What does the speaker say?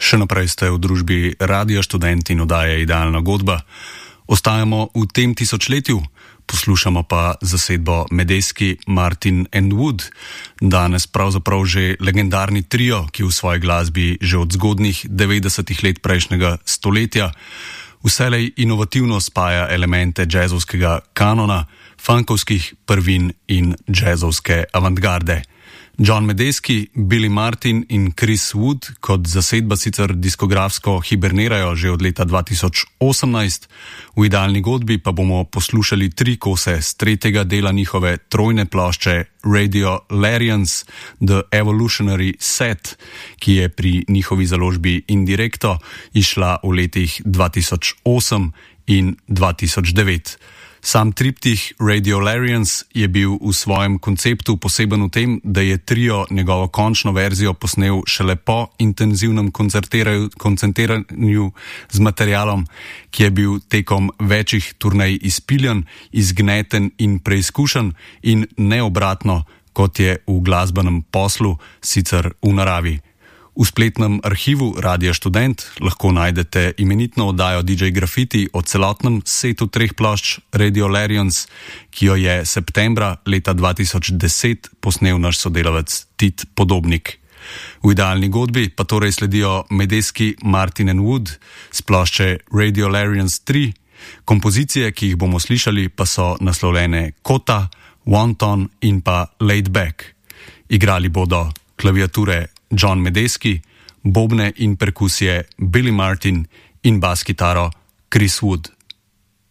Še naprej ste v družbi Radia Študent in oddaje Idealna godba. Ostajamo v tem tisočletju, poslušamo pa zasedbo Medeski, Martin and Wood. Danes pravzaprav že legendarni trio, ki v svoji glasbi že od zgodnjih 90-ih let prejšnjega stoletja vselej inovativno spaja elemente jazzovskega kanona, funkovskih prvin in jazzovske avantgarde. John Medeski, Billy Martin in Chris Wood kot zasedba sicer diskografsko hibernirajo že od leta 2018, v Idealni godbi pa bomo poslušali 3 kose z tretjega dela njihove trojne plošče Radio Larians, The Evolutionary Set, ki je pri njihovi založbi Indirecto išla v letih 2008 in 2009. Sam triptih Radio Larians je bil v svojem konceptu poseben v tem, da je trio njegovo končno verzijo posnel šele po intenzivnem koncertiranju z materialom, ki je bil tekom večjih turnej izpiljen, izgneten in preizkušen in ne obratno, kot je v glasbenem poslu, sicer v naravi. V spletnem arhivu Radia Študent lahko najdete imenitno oddajo DJ Graffiti o celotnem setu 3 plošč Radio Larians, ki jo je septembra leta 2010 posnel naš sodelavec Tit Podobnik. V Idealni godbi pa torej sledijo Medeski, Martin and Wood z plošče Radio Larians 3. Kompozicije, ki jih bomo slišali, pa so naslovljene Kota, Wonton in pa Laid Back. Igrali bodo klaviature John Medeski, bobne in perkusije Billy Martin in bas kitaro Chris Wood.